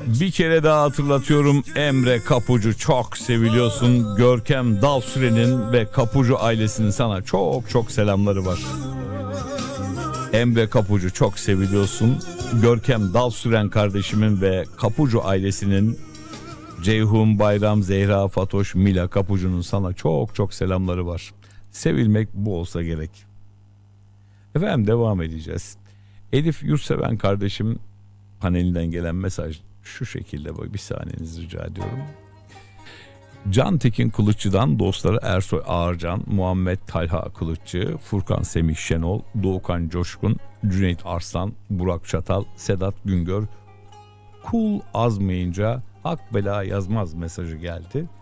Bir kere daha hatırlatıyorum, Emre Kapucu çok seviliyorsun. Görkem Dalsüren'in ve Kapucu ailesinin sana çok çok selamları var. Emre Kapucu çok seviliyorsun. Görkem Dalsüren kardeşimin ve Kapucu ailesinin, Ceyhun, Bayram, Zehra, Fatoş, Mila Kapucu'nun sana çok çok selamları var. Sevilmek bu olsa gerek. Efendim, devam edeceğiz. Elif Yurtseven kardeşim panelinden gelen mesaj şu şekilde, bak bir saniyenizi rica ediyorum. Can Tekin Kılıççı'dan dostları Ersoy Ağarcan, Muhammed Talha Kılıççı, Furkan Semih Şenol, Doğukan Coşkun, Cüneyt Arslan, Burak Çatal, Sedat Güngör, kul azmayınca hak bela yazmaz mesajı geldi.